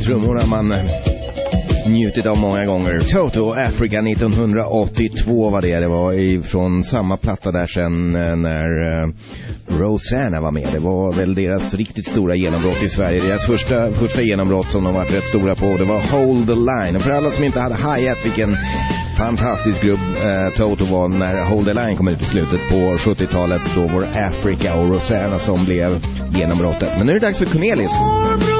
trummorna man njutit av många gånger. Toto Africa 1982 var det var från samma platta där sen när Rosanna var med. Det var väl deras riktigt stora genombrott i Sverige. Deras första genombrott som de varit rätt stora på, det var Hold the Line. Och för alla som inte hade hajat vilken fantastisk grupp Toto var när Hold the Line kom ut i slutet på 70-talet, då var Africa och Rosanna som blev genombrottet. Men nu är det dags för Cornelis.